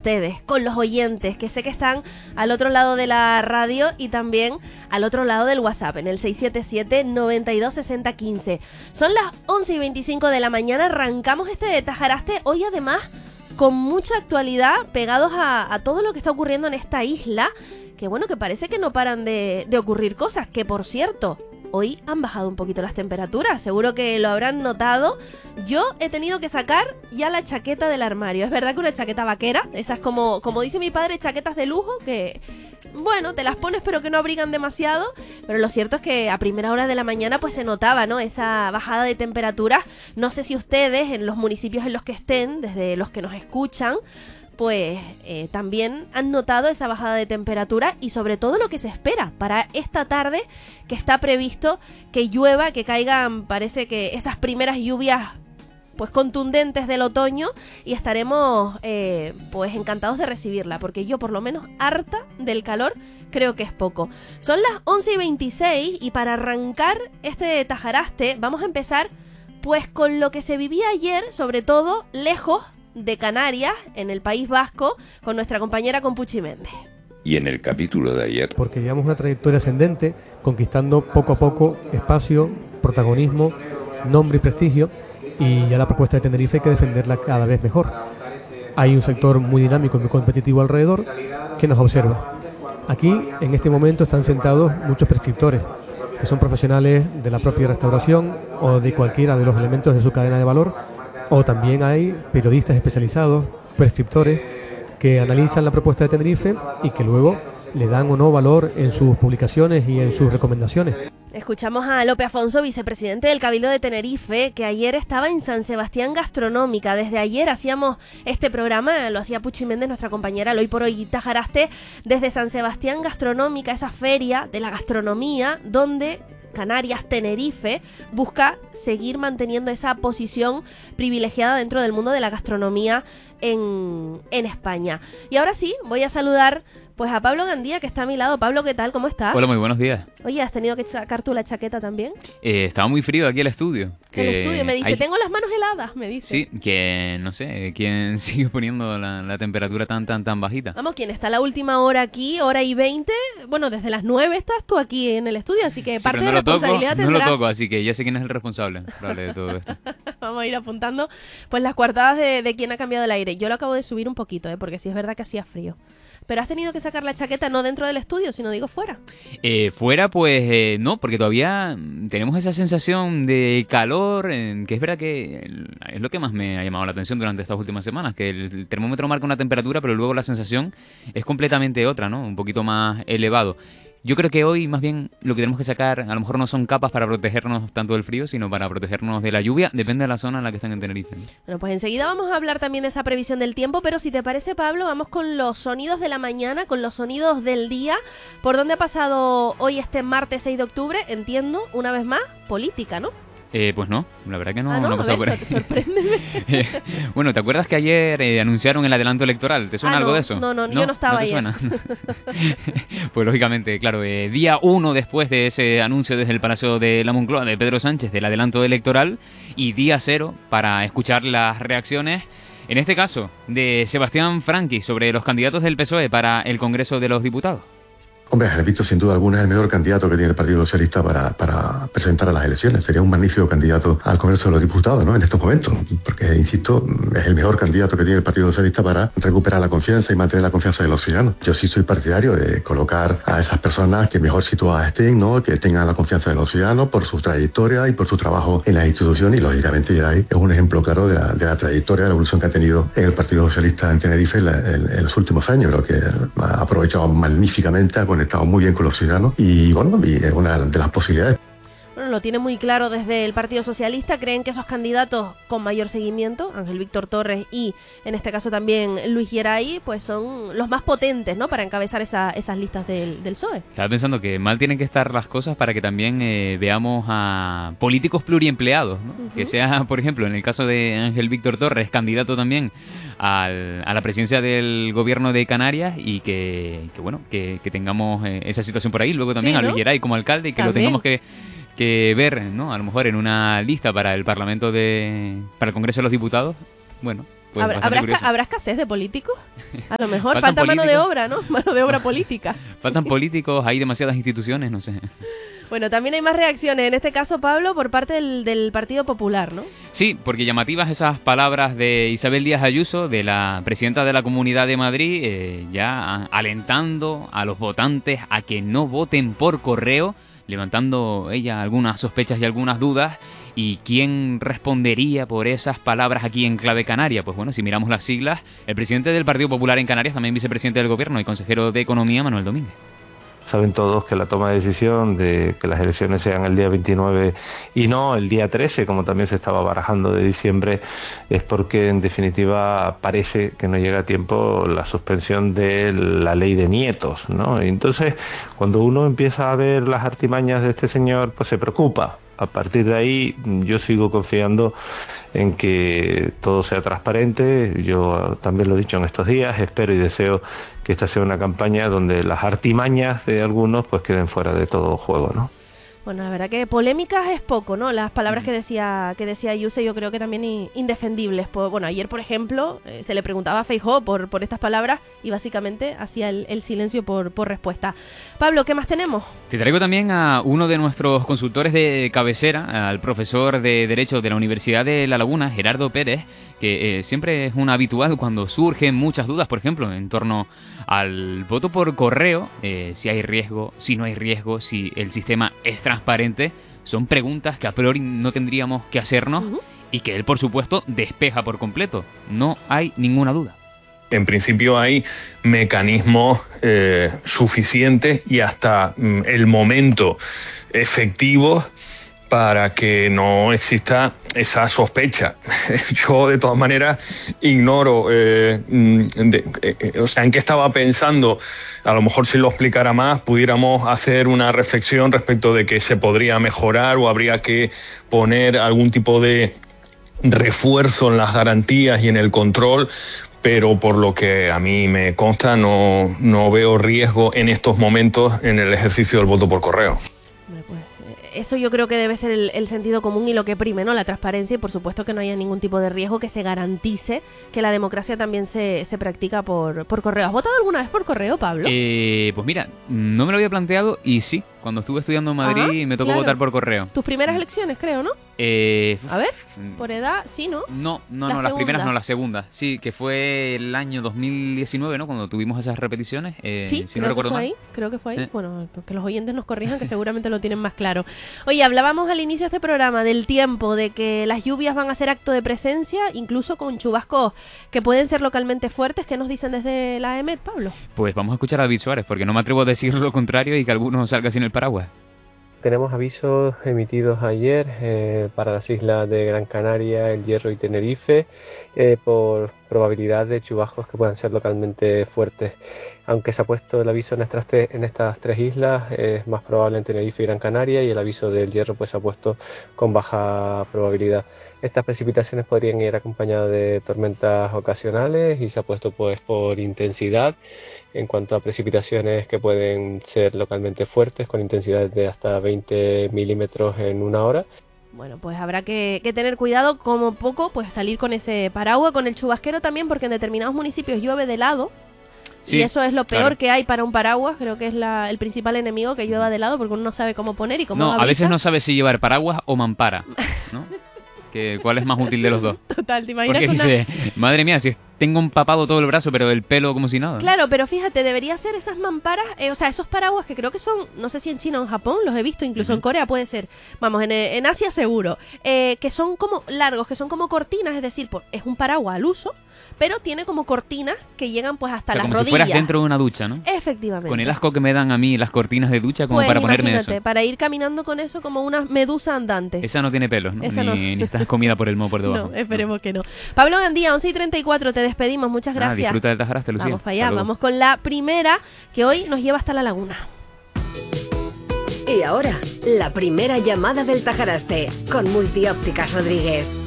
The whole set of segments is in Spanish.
ustedes, con los oyentes, que sé que están al otro lado de la radio y también al otro lado del WhatsApp, en el 677-926015. Son las 11:25 de la mañana, arrancamos este Tajaraste, hoy además con mucha actualidad, pegados a todo lo que está ocurriendo en esta isla, que bueno, que parece que no paran de ocurrir cosas, que por cierto, hoy han bajado un poquito las temperaturas, seguro que lo habrán notado. Yo he tenido que sacar ya la chaqueta del armario. Es verdad que una chaqueta vaquera, esas como dice mi padre, chaquetas de lujo, que bueno, te las pones pero que no abrigan demasiado. Pero lo cierto es que a primera hora de la mañana pues se notaba, ¿no?, esa bajada de temperaturas. No sé si ustedes, en los municipios en los que estén, desde los que nos escuchan, pues también han notado esa bajada de temperatura y sobre todo lo que se espera para esta tarde, que está previsto que llueva, que caigan, parece que esas primeras lluvias pues contundentes del otoño, y estaremos pues encantados de recibirla, porque yo por lo menos harta del calor creo que es poco. Son las 11:26 y para arrancar este Tajaraste vamos a empezar pues con lo que se vivía ayer, sobre todo lejos de Canarias, en el País Vasco, con nuestra compañera Compuchi Méndez. Y en el capítulo de ayer, porque llevamos una trayectoria ascendente, conquistando poco a poco espacio, protagonismo, nombre y prestigio, y ya la propuesta de Tenerife hay que defenderla cada vez mejor. Hay un sector muy dinámico y muy competitivo alrededor que nos observa. Aquí, en este momento, están sentados muchos prescriptores, que son profesionales de la propia restauración o de cualquiera de los elementos de su cadena de valor, o también hay periodistas especializados, prescriptores, que analizan la propuesta de Tenerife y que luego le dan o no valor en sus publicaciones y en sus recomendaciones. Escuchamos a Lope Afonso, vicepresidente del Cabildo de Tenerife, que ayer estaba en San Sebastián Gastronómica. Desde ayer hacíamos este programa, lo hacía Puchi Méndez, nuestra compañera, el Hoy por Hoy Tajaraste, desde San Sebastián Gastronómica, esa feria de la gastronomía, donde Canarias, Tenerife, busca seguir manteniendo esa posición privilegiada dentro del mundo de la gastronomía en España. Y ahora sí, voy a saludar pues a Pablo Gandía, que está a mi lado. Pablo, ¿qué tal? ¿Cómo estás? Hola, muy buenos días. Oye, ¿has tenido que sacar tú la chaqueta también? Estaba muy frío aquí el estudio. El estudio, me dice, tengo las manos heladas, me dice. Sí, que no sé, ¿quién sigue poniendo la temperatura tan bajita? Vamos, ¿quién está la última hora aquí? Hora y 20. Bueno, desde las 9 estás tú aquí en el estudio, así que Sí, parte de responsabilidad tendrá. No lo toco, así que ya sé quién es el responsable de todo esto. Vamos a ir apuntando pues las coartadas de quién ha cambiado el aire. Yo lo acabo de subir un poquito, porque sí es verdad que hacía frío. Pero has tenido que sacar la chaqueta no dentro del estudio, sino digo fuera. Fuera, pues no, porque todavía tenemos esa sensación de calor, que es verdad que es lo que más me ha llamado la atención durante estas últimas semanas, que el termómetro marca una temperatura, pero luego la sensación es completamente otra, ¿no? Un poquito más elevado. Yo creo que hoy más bien lo que tenemos que sacar, a lo mejor no son capas para protegernos tanto del frío, sino para protegernos de la lluvia, depende de la zona en la que estén en Tenerife. Bueno, pues enseguida vamos a hablar también de esa previsión del tiempo, pero si te parece, Pablo, vamos con los sonidos de la mañana, con los sonidos del día. ¿Por dónde ha pasado hoy este martes 6 de octubre? Entiendo, una vez más, política, ¿no? Pues no, la verdad que no, no ha pasado por ahí. Sorpréndeme. Bueno, ¿te acuerdas que ayer anunciaron el adelanto electoral? ¿Te suena algo de eso? No, yo no estaba ahí. ¿No te suena? Pues lógicamente, claro, día 1 después de ese anuncio desde el Palacio de la Moncloa de Pedro Sánchez del adelanto electoral, y día 0 para escuchar las reacciones, en este caso, de Sebastián Franqui sobre los candidatos del PSOE para el Congreso de los Diputados. Hombre, Víctor, sin duda alguna es el mejor candidato que tiene el Partido Socialista para presentar a las elecciones. Sería un magnífico candidato al Congreso de los Diputados, ¿no?, en estos momentos, porque, insisto, es el mejor candidato que tiene el Partido Socialista para recuperar la confianza y mantener la confianza de los ciudadanos. Yo sí soy partidario de colocar a esas personas que mejor situadas estén, ¿no?, que tengan la confianza de los ciudadanos por su trayectoria y por su trabajo en las instituciones, y lógicamente Geray es un ejemplo claro de la trayectoria, de la evolución que ha tenido en el Partido Socialista en Tenerife en los últimos años. Creo que ha aprovechado magníficamente, ha conectado muy bien con los ciudadanos y bueno, y es una de las posibilidades. Bueno, lo tiene muy claro desde el Partido Socialista. Creen que esos candidatos con mayor seguimiento, Ángel Víctor Torres y en este caso también Luis Geray, pues son los más potentes, ¿no?, para encabezar esas listas del PSOE. Estaba pensando que mal tienen que estar las cosas para que también veamos a políticos pluriempleados, ¿no? Uh-huh. Que sea, por ejemplo, en el caso de Ángel Víctor Torres, candidato también a la presidencia del gobierno de Canarias, y que tengamos esa situación por ahí. Luego también sí, ¿no?, a Luis Geray como alcalde, y que también lo tengamos que ver, ¿no?, a lo mejor en una lista para el Parlamento para el Congreso de los Diputados. Bueno, pues bastante curioso. ¿Habrá escasez de políticos? A lo mejor Faltan falta mano de políticos. obra, ¿no? Mano de obra política. Faltan políticos, hay demasiadas instituciones, no sé. Bueno, también hay más reacciones, en este caso, Pablo, por parte del Partido Popular, ¿no? Sí, porque llamativas esas palabras de Isabel Díaz Ayuso, de la presidenta de la Comunidad de Madrid, ya alentando a los votantes a que no voten por correo, levantando ella algunas sospechas y algunas dudas. ¿Y quién respondería por esas palabras aquí en clave canaria? Pues bueno, si miramos las siglas, el presidente del Partido Popular en Canarias, también vicepresidente del Gobierno y consejero de Economía, Manuel Domínguez. Saben todos que la toma de decisión de que las elecciones sean el día 29 y no el día 13, como también se estaba barajando de diciembre, es porque en definitiva parece que no llega a tiempo la suspensión de la ley de nietos, ¿no? Y entonces, cuando uno empieza a ver las artimañas de este señor, pues se preocupa. A partir de ahí, yo sigo confiando en que todo sea transparente. Yo también lo he dicho en estos días, espero y deseo que esta sea una campaña donde las artimañas de algunos pues queden fuera de todo juego, ¿no? Bueno, la verdad que polémicas es poco, ¿no? Las palabras que decía Ayuso yo creo que también indefendibles. Bueno, ayer, por ejemplo, se le preguntaba a Feijóo por estas palabras y básicamente hacía el silencio por respuesta. Pablo, ¿qué más tenemos? Te traigo también a uno de nuestros consultores de cabecera, al profesor de Derecho de la Universidad de La Laguna, Gerardo Pérez, que siempre es un habitual cuando surgen muchas dudas, por ejemplo, en torno al voto por correo, si hay riesgo, si no hay riesgo, si el sistema es transparente. Son preguntas que a priori no tendríamos que hacernos y que él, por supuesto, despeja por completo. No hay ninguna duda. En principio hay mecanismos suficientes y hasta el momento efectivos para que no exista esa sospecha. Yo, de todas maneras, ignoro en qué estaba pensando. A lo mejor, si lo explicara más, pudiéramos hacer una reflexión respecto de que se podría mejorar o habría que poner algún tipo de refuerzo en las garantías y en el control, pero por lo que a mí me consta, no veo riesgo en estos momentos en el ejercicio del voto por correo. Eso yo creo que debe ser el sentido común y lo que prime, ¿no? La transparencia y por supuesto que no haya ningún tipo de riesgo, que se garantice que la democracia también se practica por correo. ¿Has votado alguna vez por correo, Pablo? Pues mira, no me lo había planteado y sí, cuando estuve estudiando en Madrid me tocó votar por correo. Tus primeras elecciones, creo, ¿no? A ver, por edad, sí, ¿no? No, las primeras no, las segundas. Sí, que fue el año 2019, ¿no? Cuando tuvimos esas repeticiones. Sí, si no recuerdo mal. Creo que fue ahí. Bueno, que los oyentes nos corrijan, que seguramente lo tienen más claro. Oye, hablábamos al inicio de este programa del tiempo, de que las lluvias van a ser acto de presencia, incluso con chubascos que pueden ser localmente fuertes. ¿Qué nos dicen desde la EMET, Pablo? Pues vamos a escuchar a David Suárez, porque no me atrevo a decir lo contrario y que alguno salga sin el paraguas. Tenemos avisos emitidos ayer para las islas de Gran Canaria, El Hierro y Tenerife por probabilidad de chubascos que puedan ser localmente fuertes. Aunque se ha puesto el aviso en estas tres islas, es más probable en Tenerife y Gran Canaria, y el aviso del Hierro pues se ha puesto con baja probabilidad. Estas precipitaciones podrían ir acompañadas de tormentas ocasionales y se ha puesto pues por intensidad. En cuanto a precipitaciones que pueden ser localmente fuertes, con intensidades de hasta 20 milímetros en una hora. Bueno, pues habrá que tener cuidado, como poco, pues salir con ese paraguas, con el chubasquero también, porque en determinados municipios llueve de lado. Sí, y eso es lo peor que hay para un paraguas. Creo que es el principal enemigo, que llueva de lado, porque uno no sabe cómo poner y cómo avisa. A veces no sabe si llevar paraguas o mampara, ¿no? ¿Cuál es más útil de los dos? Total, ¿te imaginas? Porque dice, madre mía, si tengo empapado todo el brazo, pero el pelo como si nada. Claro, pero fíjate, debería ser esas mamparas, esos paraguas que creo que son, no sé si en China o en Japón, los he visto, incluso en Corea puede ser, vamos, en Asia seguro, que son como largos, que son como cortinas, es decir, pues, es un paraguas al uso, pero tiene como cortinas que llegan pues hasta las rodillas. Como si fueras dentro de una ducha, ¿no? Efectivamente. Con el asco que me dan a mí las cortinas de ducha, como pues para ponerme eso. Para ir caminando con eso como una medusa andante. Esa no tiene pelos, ¿no? Ni estás comida por el moho por debajo. No, esperemos que no. Pablo Gandía, 11:34, te despedimos, muchas gracias. Disfruta del Tajaraste, Lucía. Vamos para allá, vamos con la primera, que hoy nos lleva hasta la laguna. Y ahora, la primera llamada del Tajaraste, con Multiópticas Rodríguez.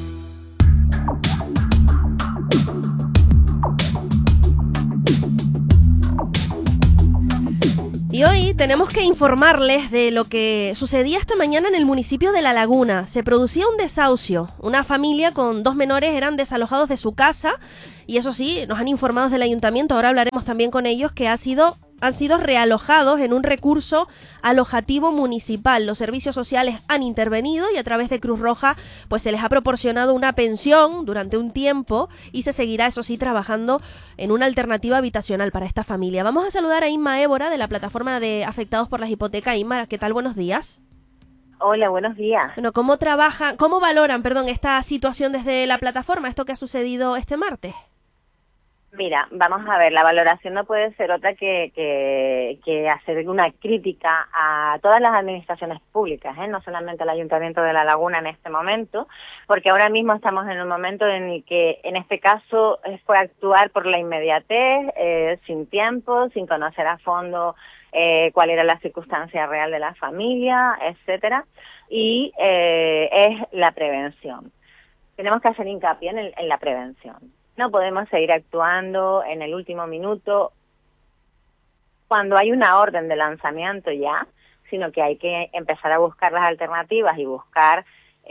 Y Y hoy tenemos que informarles de lo que sucedía esta mañana en el municipio de La Laguna. Se producía un desahucio. Una familia con 2 menores eran desalojados de su casa y eso sí, nos han informado del ayuntamiento, ahora hablaremos también con ellos, que han sido realojados en un recurso alojativo municipal. Los servicios sociales han intervenido y a través de Cruz Roja pues se les ha proporcionado una pensión durante un tiempo y se seguirá, eso sí, trabajando en una alternativa habitacional para esta familia. Vamos a saludar a Inma Évora de la plataforma de afectados por las hipotecas. Inma, ¿qué tal? Buenos días. Hola, buenos días. Bueno, ¿cómo valoran, esta situación desde la plataforma, esto que ha sucedido este martes? Mira, vamos a ver, la valoración no puede ser otra que hacer una crítica a todas las administraciones públicas, no solamente al Ayuntamiento de La Laguna en este momento, porque ahora mismo estamos en un momento en el que, en este caso, fue actuar por la inmediatez, sin tiempo, sin conocer a fondo cuál era la circunstancia real de la familia, etcétera, y es la prevención. Tenemos que hacer hincapié en la prevención. No podemos seguir actuando en el último minuto cuando hay una orden de lanzamiento ya, sino que hay que empezar a buscar las alternativas y buscar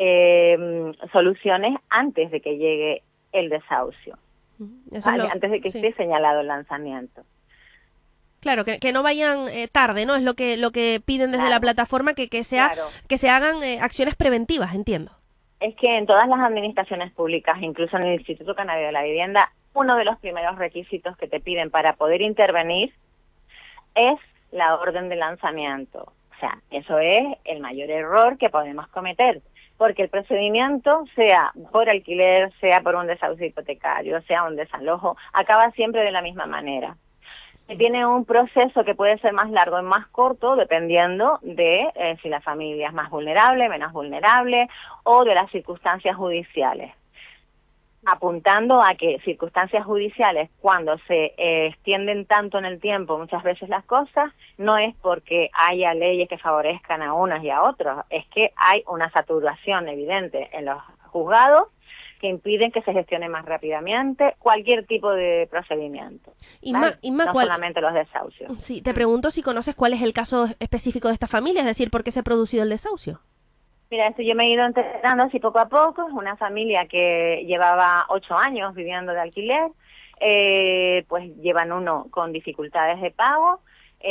soluciones antes de que llegue el desahucio, antes de que esté señalado el lanzamiento. Claro, que no vayan tarde, ¿no? Es lo que piden desde la plataforma, que se hagan acciones preventivas, entiendo. Es que en todas las administraciones públicas, incluso en el Instituto Canario de la Vivienda, uno de los primeros requisitos que te piden para poder intervenir es la orden de lanzamiento. O sea, eso es el mayor error que podemos cometer, porque el procedimiento, sea por alquiler, sea por un desahucio hipotecario, sea un desalojo, acaba siempre de la misma manera. Tiene un proceso que puede ser más largo y más corto dependiendo de si la familia es más vulnerable, menos vulnerable o de las circunstancias judiciales. Apuntando a que circunstancias judiciales, cuando se extienden tanto en el tiempo muchas veces las cosas, no es porque haya leyes que favorezcan a unos y a otros, es que hay una saturación evidente en los juzgados que impiden que se gestione más rápidamente cualquier tipo de procedimiento. Inma, no solamente los desahucios. Sí, te pregunto si conoces cuál es el caso específico de esta familia, es decir, ¿por qué se ha producido el desahucio? Mira, esto yo me he ido enterando así poco a poco. Es una familia que llevaba 8 años viviendo de alquiler, pues llevan uno con dificultades de pago,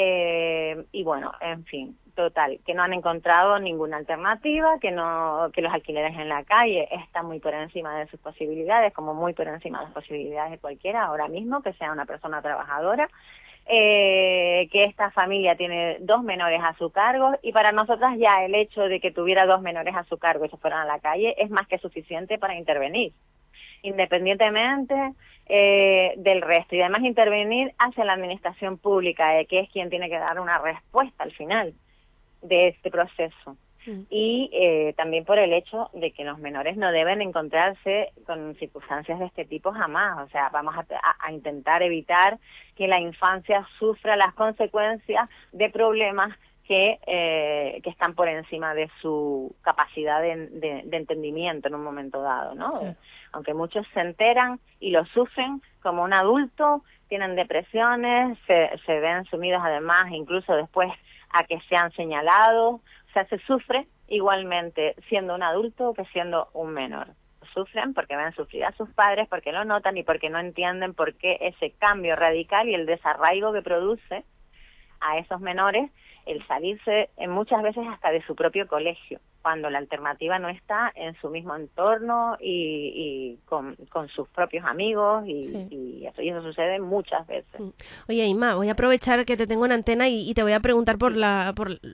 y bueno, en fin, total, que no han encontrado ninguna alternativa, que los alquileres en la calle están muy por encima de sus posibilidades, como muy por encima de las posibilidades de cualquiera ahora mismo, que sea una persona trabajadora, que esta familia tiene 2 menores a su cargo, y para nosotras ya el hecho de que tuviera 2 menores a su cargo y se fueran a la calle es más que suficiente para intervenir, independientemente del resto, y además intervenir hacia la administración pública, que es quien tiene que dar una respuesta al final de este proceso. Y también por el hecho de que los menores no deben encontrarse con circunstancias de este tipo jamás. O sea, vamos a intentar evitar que la infancia sufra las consecuencias de problemas que están por encima de su capacidad de entendimiento en un momento dado, ¿no? Sí. Aunque muchos se enteran y lo sufren como un adulto, tienen depresiones, se ven sumidos además incluso después a que sean señalados. O sea, se sufre igualmente siendo un adulto que siendo un menor. Sufren porque ven sufrir a sus padres, porque lo notan y porque no entienden por qué ese cambio radical y el desarraigo que produce a esos menores el salirse muchas veces hasta de su propio colegio, cuando la alternativa no está en su mismo entorno y con sus propios amigos y eso sucede muchas veces. Oye, Inma, voy a aprovechar que te tengo en antena y te voy a preguntar por la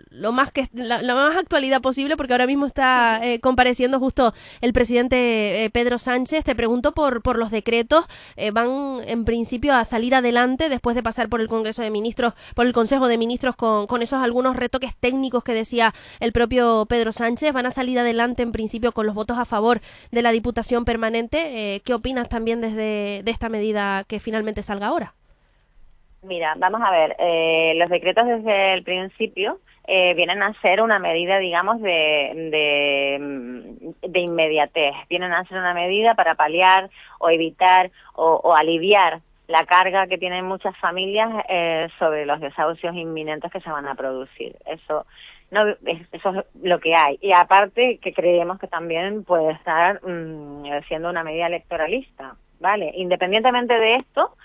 más actualidad posible, porque ahora mismo está compareciendo justo el presidente Pedro Sánchez. Te pregunto por los decretos. Van en principio a salir adelante después de pasar por el Congreso de Ministros, por el Consejo de Ministros con esos algunos retoques técnicos que decía el propio Pedro Sánchez. Van a salir adelante en principio con los votos a favor de la Diputación Permanente. ¿Qué opinas también de esta medida que finalmente salga ahora? Mira, vamos a ver, los decretos desde el principio vienen a ser una medida, digamos, de inmediatez. Vienen a ser una medida para paliar o evitar o aliviar la carga que tienen muchas familias sobre los desahucios inminentes que se van a producir. Eso es lo que hay. Y aparte que creemos que también puede estar siendo una medida electoralista, ¿vale? Independientemente de esto,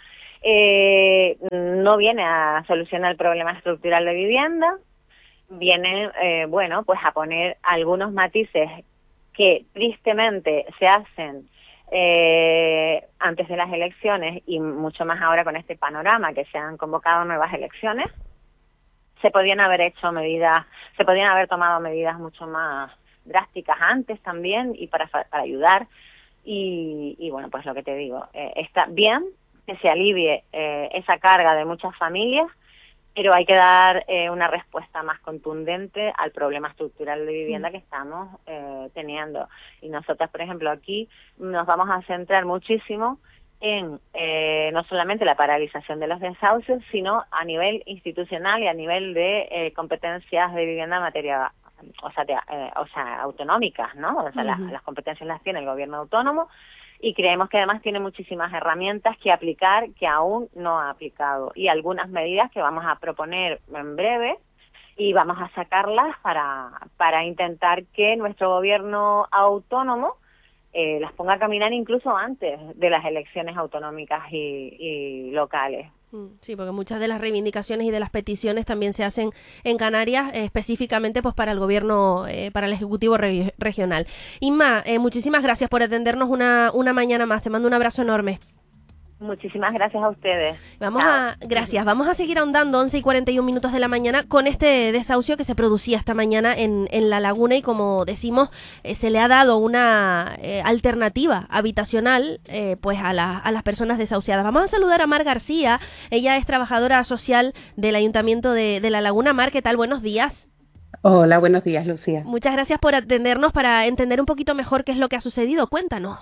no viene a solucionar el problema estructural de vivienda, viene, pues a poner algunos matices que tristemente se hacen antes de las elecciones y mucho más ahora con este panorama que se han convocado nuevas elecciones. Se podían haber tomado medidas mucho más drásticas antes también y para ayudar y bueno, pues lo que te digo, está bien que se alivie esa carga de muchas familias, pero hay que dar una respuesta más contundente al problema estructural de vivienda que estamos teniendo. Y nosotras, por ejemplo, aquí nos vamos a centrar muchísimo en no solamente la paralización de los desahucios, sino a nivel institucional y a nivel de competencias de vivienda en materia, autonómicas, ¿no? O sea, las competencias las tiene el gobierno autónomo, y creemos que además tiene muchísimas herramientas que aplicar que aún no ha aplicado, y algunas medidas que vamos a proponer en breve y vamos a sacarlas para intentar que nuestro gobierno autónomo las ponga a caminar incluso antes de las elecciones autonómicas y locales. Sí, porque muchas de las reivindicaciones y de las peticiones también se hacen en Canarias, específicamente pues para el gobierno, para el Ejecutivo regional. Inma, muchísimas gracias por atendernos una mañana más. Te mando un abrazo enorme. Muchísimas gracias a ustedes. Gracias. Vamos a seguir ahondando 11:41 de la mañana con este desahucio que se producía esta mañana en La Laguna, y como decimos, se le ha dado una alternativa habitacional pues a las personas desahuciadas. Vamos a saludar a Mar García. Ella es trabajadora social del Ayuntamiento de La Laguna. Mar, ¿qué tal? Buenos días. Hola, buenos días, Lucía. Muchas gracias por atendernos para entender un poquito mejor qué es lo que ha sucedido. Cuéntanos.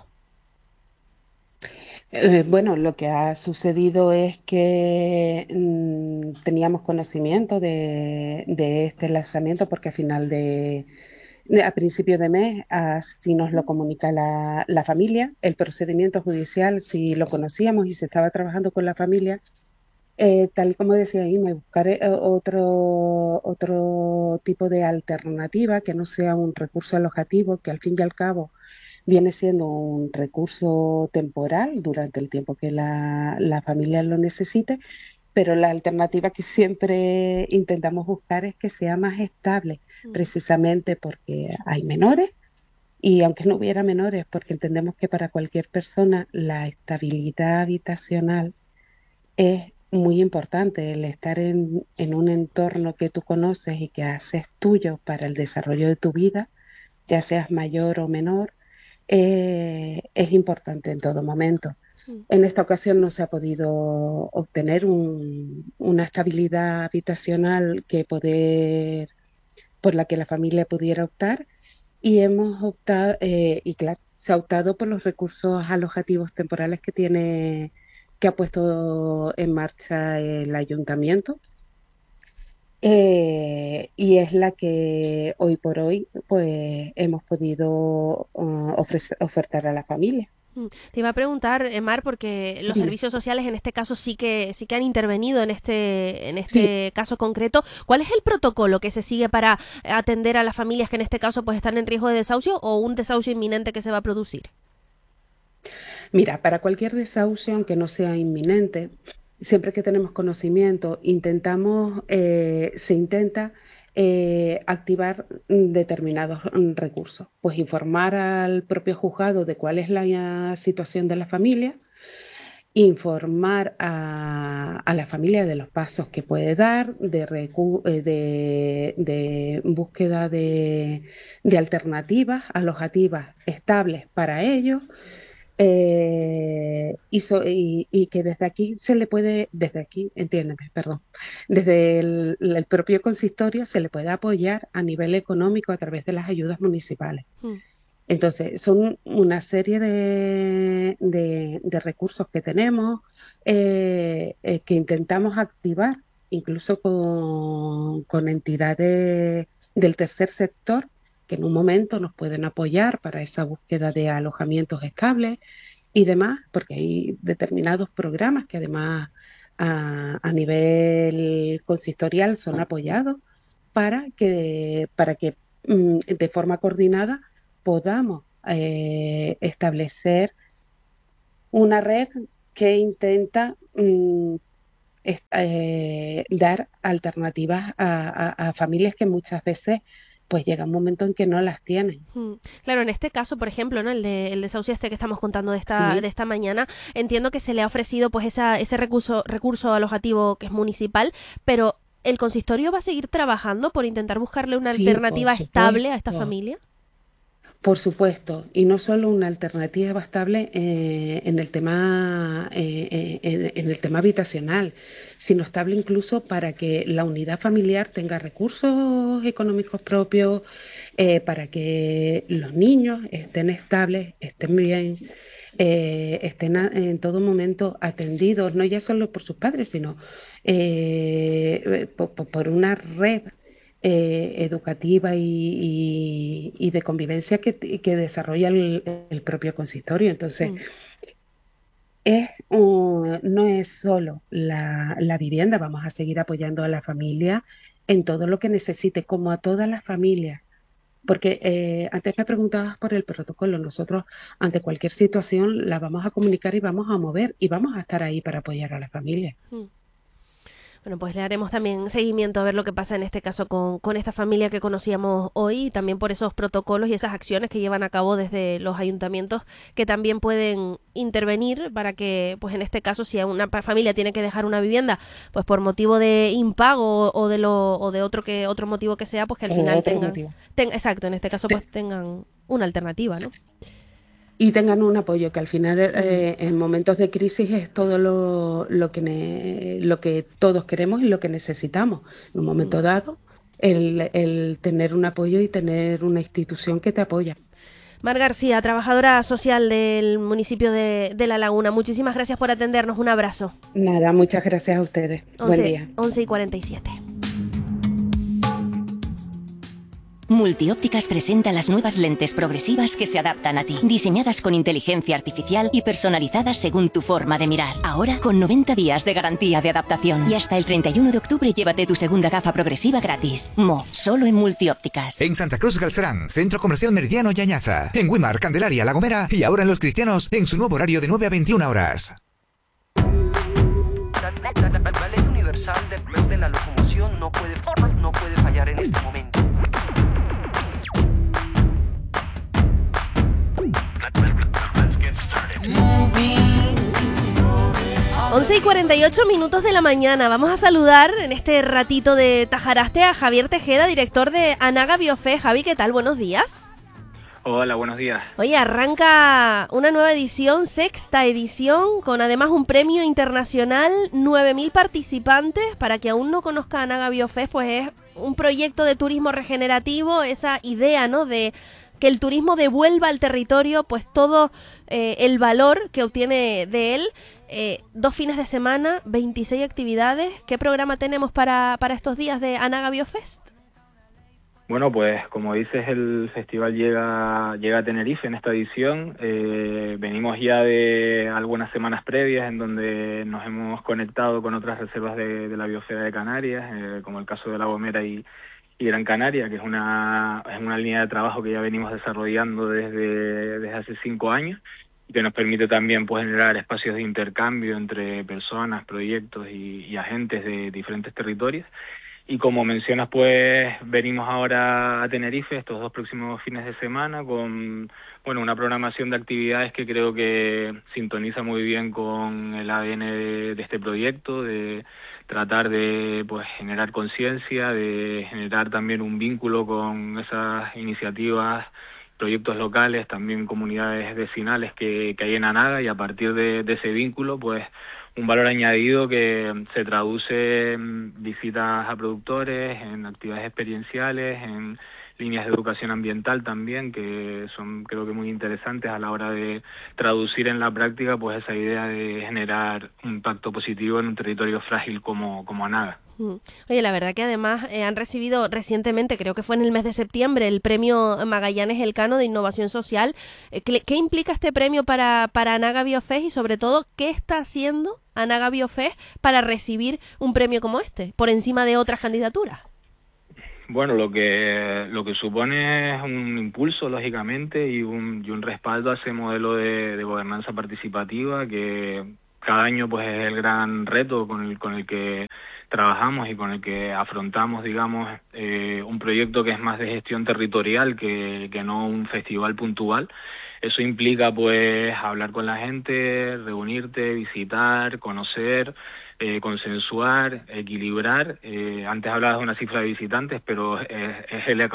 Bueno, lo que ha sucedido es que teníamos conocimiento de este lanzamiento porque a principio de mes así nos lo comunica la familia. El procedimiento judicial sí lo conocíamos y se estaba trabajando con la familia. Tal como decía ahí, me buscaré otro tipo de alternativa que no sea un recurso alojativo, que al fin y al cabo viene siendo un recurso temporal durante el tiempo que la familia lo necesite, pero la alternativa que siempre intentamos buscar es que sea más estable, precisamente porque hay menores, y aunque no hubiera menores, porque entendemos que para cualquier persona la estabilidad habitacional es muy importante, el estar en un entorno que tú conoces y que haces tuyo para el desarrollo de tu vida, ya seas mayor o menor, es importante en todo momento. En esta ocasión no se ha podido obtener una estabilidad habitacional por la que la familia pudiera optar, y hemos optado, y claro, se ha optado por los recursos alojativos temporales que ha puesto en marcha el ayuntamiento. Y es la que hoy por hoy pues hemos podido ofertar a la familia. Te iba a preguntar, Mar, porque los servicios sociales en este caso sí que han intervenido en este caso concreto. ¿Cuál es el protocolo que se sigue para atender a las familias que en este caso pues están en riesgo de desahucio o un desahucio inminente que se va a producir? Mira, para cualquier desahucio, aunque no sea inminente, siempre que tenemos conocimiento, se intenta activar determinados recursos. Pues informar al propio juzgado de cuál es la situación de la familia, informar a la familia de los pasos que puede dar, de búsqueda de alternativas alojativas estables para ellos. Y que desde aquí desde el propio consistorio se le puede apoyar a nivel económico a través de las ayudas municipales. Entonces, son una serie de recursos que tenemos, que intentamos activar incluso con entidades del tercer sector, que en un momento nos pueden apoyar para esa búsqueda de alojamientos estables, y demás, porque hay determinados programas que además a nivel consistorial son apoyados para que de forma coordinada podamos establecer una red que intenta dar alternativas a familias que muchas veces pues llega un momento en que no las tienen. Claro, en este caso, por ejemplo, ¿no? el desahucio que estamos contando de esta mañana, entiendo que se le ha ofrecido pues ese recurso alojativo que es municipal, pero ¿el consistorio va a seguir trabajando por intentar buscarle una alternativa estable a esta familia? Por supuesto, y no solo una alternativa estable en el tema habitacional, sino estable incluso para que la unidad familiar tenga recursos económicos propios, para que los niños estén estables, estén bien, estén en todo momento atendidos, no ya solo por sus padres, sino por una red educativa y de convivencia que desarrolla el propio consistorio. Entonces, no es solo la vivienda, vamos a seguir apoyando a la familia en todo lo que necesite, como a todas las familias. Porque antes me preguntabas por el protocolo. Nosotros, ante cualquier situación, la vamos a comunicar y vamos a mover y vamos a estar ahí para apoyar a la familia. Bueno, pues le haremos también seguimiento a ver lo que pasa en este caso con esta familia que conocíamos hoy, y también por esos protocolos y esas acciones que llevan a cabo desde los ayuntamientos, que también pueden intervenir para que, pues en este caso, si una familia tiene que dejar una vivienda, pues por motivo de impago o de otro motivo que sea, pues que al final exacto, en este caso pues tengan una alternativa, ¿no? Y tengan un apoyo, que al final en momentos de crisis es todo lo que todos queremos y lo que necesitamos. En un momento dado, el tener un apoyo y tener una institución que te apoya. Mar García, trabajadora social del municipio de La Laguna, muchísimas gracias por atendernos. Un abrazo. Nada, muchas gracias a ustedes. Buen día. 11:47. Multiópticas presenta las nuevas lentes progresivas que se adaptan a ti, diseñadas con inteligencia artificial y personalizadas según tu forma de mirar. Ahora con 90 días de garantía de adaptación. Y hasta el 31 de octubre llévate tu segunda gafa progresiva gratis. Solo en Multiópticas. En Santa Cruz Galcerán, Centro Comercial Meridiano y Añaza. En Güímar, Candelaria, La Gomera y ahora en Los Cristianos en su nuevo horario de 9 a 21 horas. La ley universal de la locomoción no puede fallar en este momento. 11:48 de la mañana. Vamos a saludar en este ratito de Tajaraste a Javier Tejeda, director de Anaga Biofe. Javi, ¿qué tal? Buenos días. Hola, buenos días. Oye, arranca una nueva edición, sexta edición, con además un premio internacional, 9.000 participantes. Para que aún no conozca Anaga Biofe, pues es un proyecto de turismo regenerativo, esa idea, ¿no?, de que el turismo devuelva al territorio pues todo el valor que obtiene de él. 2 fines de semana, 26 actividades. ¿Qué programa tenemos para estos días de Anaga Biofest? Bueno, pues como dices, el festival llega a Tenerife en esta edición. Venimos ya de algunas semanas previas en donde nos hemos conectado con otras reservas de la biosfera de Canarias, como el caso de La Gomera y Gran Canaria, que es una línea de trabajo que ya venimos desarrollando desde hace 5 años, y que nos permite también pues generar espacios de intercambio entre personas, proyectos y agentes de diferentes territorios. Y como mencionas, pues venimos ahora a Tenerife estos 2 próximos fines de semana con una programación de actividades que creo que sintoniza muy bien con el ADN de este proyecto, de tratar de pues generar conciencia, de generar también un vínculo con esas iniciativas, proyectos locales, también comunidades vecinales que hay en Anaga, y a partir de ese vínculo pues un valor añadido que se traduce en visitas a productores, en actividades experienciales, en líneas de educación ambiental también, que son creo que muy interesantes a la hora de traducir en la práctica pues esa idea de generar un impacto positivo en un territorio frágil como Anaga. Oye, la verdad que además han recibido recientemente, creo que fue en el mes de septiembre, el premio Magallanes Elcano de Innovación Social. ¿Qué implica este premio para Anaga Biofest y sobre todo qué está haciendo Anaga Biofest para recibir un premio como este, por encima de otras candidaturas? Bueno, lo que supone es un impulso, lógicamente, y un respaldo a ese modelo de gobernanza participativa que cada año pues es el gran reto con el que trabajamos y con el que afrontamos, digamos, un proyecto que es más de gestión territorial que no un festival puntual. Eso implica pues hablar con la gente, reunirte, visitar, conocer, consensuar, equilibrar. Antes hablabas de una cifra de visitantes, pero es el...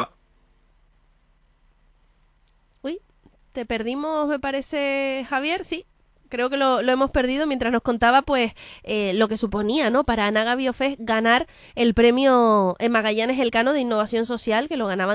Uy, te perdimos, me parece, Javier, sí. Creo que lo hemos perdido mientras nos contaba pues lo que suponía, ¿no?, para Anaga Biofest ganar el premio Magallanes Elcano de Innovación Social, que lo ganaban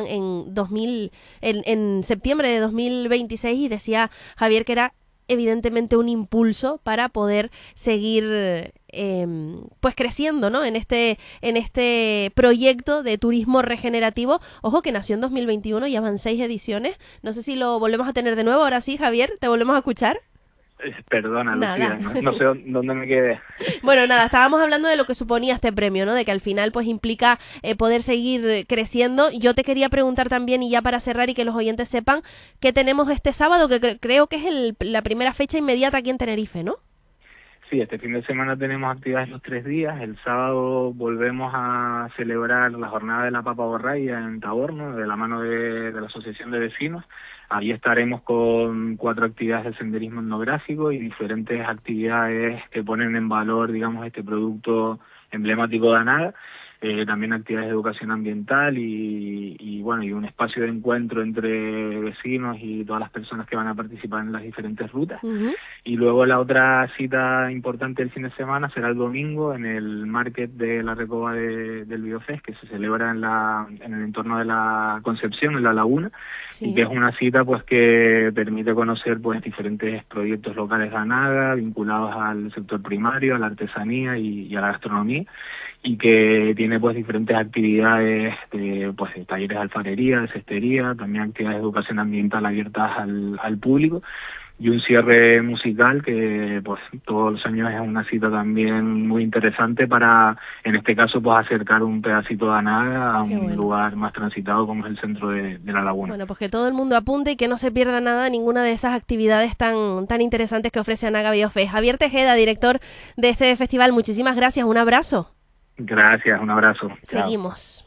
en septiembre de 2026, y decía Javier que era evidentemente un impulso para poder seguir pues creciendo, ¿no?, en este proyecto de turismo regenerativo. Ojo que nació en 2021, ya van 6 ediciones. No sé si lo volvemos a tener de nuevo. Ahora sí, Javier, ¿te volvemos a escuchar? Perdona, Lucía, no sé dónde me quedé. Bueno, nada, estábamos hablando de lo que suponía este premio, ¿no? De que al final pues implica poder seguir creciendo. Yo te quería preguntar también, y ya para cerrar y que los oyentes sepan, ¿qué tenemos este sábado? Que creo que es la primera fecha inmediata aquí en Tenerife, ¿no? Sí, este fin de semana tenemos actividades los 3 días. El sábado volvemos a celebrar la jornada de la papa borralla en Taborno, de la mano de la Asociación de Vecinos. Ahí estaremos con 4 actividades de senderismo etnográfico y diferentes actividades que ponen en valor, digamos, este producto emblemático de Anaga. También actividades de educación ambiental y bueno, y un espacio de encuentro entre vecinos y todas las personas que van a participar en las diferentes rutas. Y luego la otra cita importante del fin de semana será el domingo en el market de la Recoba del Biofest, que se celebra en el entorno de la Concepción, en la Laguna, y que es una cita pues que permite conocer pues diferentes proyectos locales de Anaga vinculados al sector primario, a la artesanía y a la gastronomía, y que tiene pues diferentes actividades de talleres de alfarería, de cestería, también actividades de educación ambiental abiertas al público, y un cierre musical que pues todos los años es una cita también muy interesante para, en este caso, pues acercar un pedacito de Anaga a un lugar más transitado como es el centro de la laguna. Bueno, pues que todo el mundo apunte y que no se pierda nada, ninguna de esas actividades tan interesantes que ofrece Anaga Biofest. Javier Tejeda, director de este festival, muchísimas gracias, un abrazo. Gracias, un abrazo. Seguimos.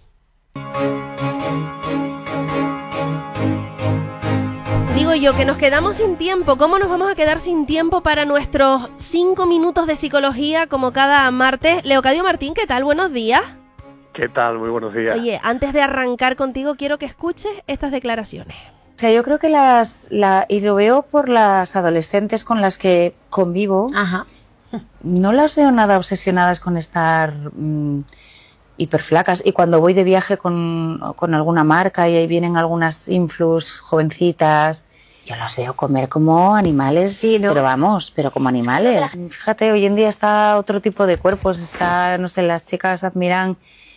Digo yo que nos quedamos sin tiempo. ¿Cómo nos vamos a quedar sin tiempo para nuestros 5 minutos de psicología como cada martes? Leocadio Martín, ¿qué tal? Buenos días. ¿Qué tal? Muy buenos días. Oye, antes de arrancar contigo, quiero que escuches estas declaraciones. O sea, yo creo que y lo veo por las adolescentes con las que convivo. Ajá. No las veo nada obsesionadas con estar hiperflacas. Y cuando voy de viaje con alguna marca y ahí vienen algunas influs jovencitas, yo las veo comer como animales, sí, ¿no? Pero como animales. Fíjate, hoy en día está otro tipo de cuerpos. No sé, las chicas admiran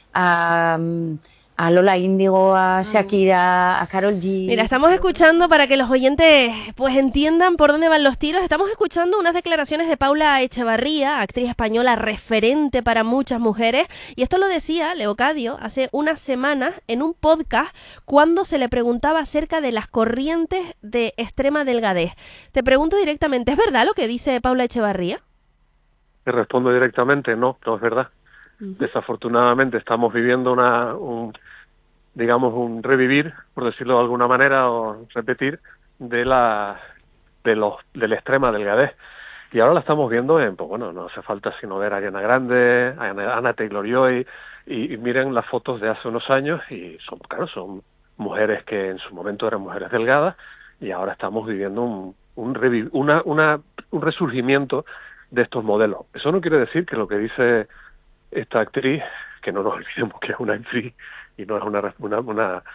a Lola Índigo, a Shakira, a Karol G. Mira, estamos escuchando, para que los oyentes pues entiendan por dónde van los tiros, estamos escuchando unas declaraciones de Paula Echevarría, actriz española referente para muchas mujeres, y esto lo decía Leocadio hace unas semanas en un podcast cuando se le preguntaba acerca de las corrientes de extrema delgadez. Te pregunto directamente, ¿es verdad lo que dice Paula Echevarría? Te respondo directamente, no es verdad. Desafortunadamente estamos viviendo un revivir, por decirlo de alguna manera, o repetir de la extrema delgadez. Y ahora la estamos viendo no hace falta sino ver a Ariana Grande, a Anna Taylor-Joy, y miren las fotos de hace unos años, y son mujeres que en su momento eran mujeres delgadas, y ahora estamos viviendo un resurgimiento de estos modelos. Eso no quiere decir que lo que dice esta actriz, que no nos olvidemos que es una actriz y no es una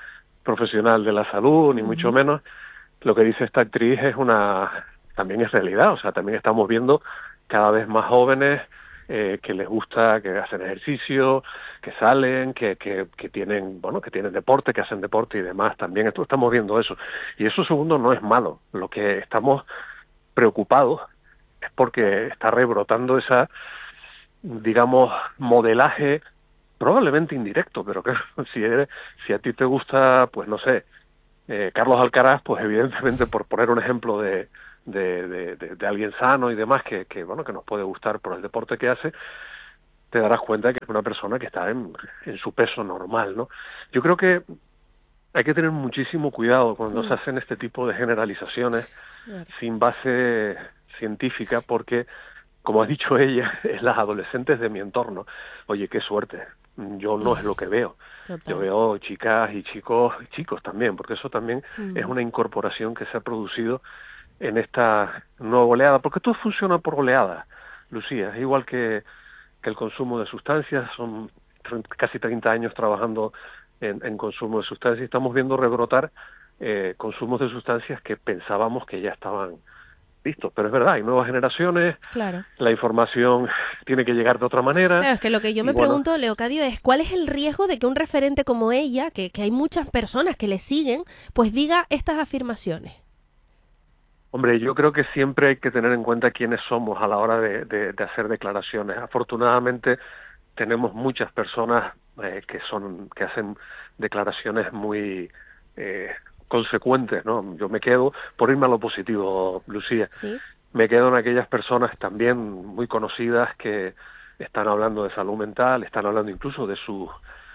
profesional de la salud, ni mucho menos. Lo que dice esta actriz también es realidad, o sea, también estamos viendo cada vez más jóvenes que les gusta, que hacen ejercicio, que salen, que tienen, bueno, que tienen deporte, que hacen deporte y demás. También estamos viendo eso. Y eso, segundo, no es malo. Lo que estamos preocupados es porque está rebrotando esa, digamos, modelaje probablemente indirecto, pero que si a ti te gusta, pues no sé, Carlos Alcaraz, pues evidentemente, por poner un ejemplo de alguien sano y demás que bueno, que nos puede gustar por el deporte que hace, te darás cuenta que es una persona que está en su peso normal, ¿no? Yo creo que hay que tener muchísimo cuidado cuando se hacen este tipo de generalizaciones sin base científica, porque, como ha dicho ella, las adolescentes de mi entorno, oye, qué suerte, yo no es lo que veo. Total. Yo veo chicas y chicos también, porque eso también es una incorporación que se ha producido en esta nueva oleada, porque todo funciona por oleadas, Lucía, es igual que el consumo de sustancias. Son casi 30 años trabajando en consumo de sustancias y estamos viendo rebrotar consumos de sustancias que pensábamos que ya estaban listos, pero es verdad, hay nuevas generaciones, claro. La información tiene que llegar de otra manera. Claro, es que lo que yo me pregunto, Leocadio, es ¿cuál es el riesgo de que un referente como ella, que hay muchas personas que le siguen, pues diga estas afirmaciones? Hombre, yo creo que siempre hay que tener en cuenta quiénes somos a la hora de hacer declaraciones. Afortunadamente tenemos muchas personas que hacen declaraciones muy consecuentes, ¿no? Yo me quedo, por irme a lo positivo, Lucía, ¿sí? Me quedo en aquellas personas también muy conocidas que están hablando de salud mental, están hablando incluso de sus